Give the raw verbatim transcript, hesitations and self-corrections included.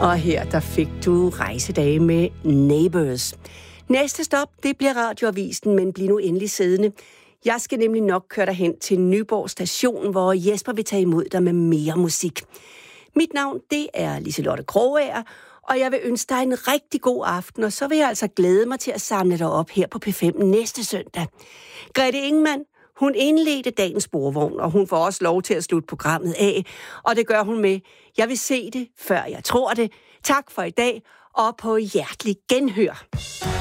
Og her der fik du rejsedage med Neighbours. Næste stop, det bliver Radioavisen, men bliv nu endelig siddende. Jeg skal nemlig nok køre dig hen til Nyborg station, hvor Jesper vil tage imod dig med mere musik. Mit navn, det er Liselotte Krogager, og jeg vil ønske dig en rigtig god aften, og så vil jeg altså glæde mig til at samle dig op her på P fem næste søndag. Grete Ingemann, hun indledte dagens sporvogn, og hun får også lov til at slutte programmet af, og det gør hun med: jeg vil se det, før jeg tror det. Tak for i dag, og på hjertelig genhør.